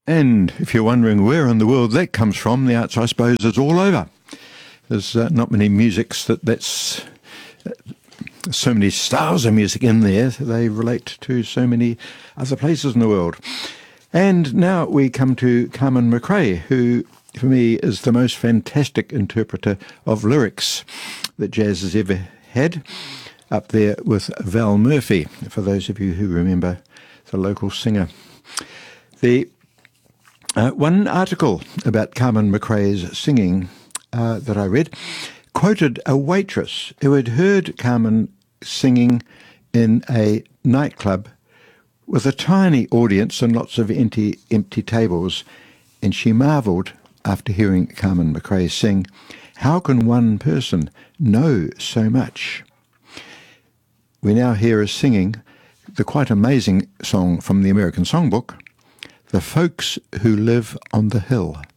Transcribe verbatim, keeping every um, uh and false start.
And if you're wondering where in the world that comes from, the arts, I suppose, is all over. There's uh, not many musics that that's uh, so many styles of music in there. They relate to so many other places in the world. And now we come to Carmen McRae, who for me is the most fantastic interpreter of lyrics that jazz has ever had, up there with Val Murphy, for those of you who remember the local singer. The uh, one article about Carmen McRae's singing uh, that I read quoted a waitress who had heard Carmen singing in a nightclub with a tiny audience and lots of empty, empty tables, and she marvelled after hearing Carmen McRae sing, how can one person know so much? We now hear her singing the quite amazing song from the American Songbook, The Folks Who Live on the Hill.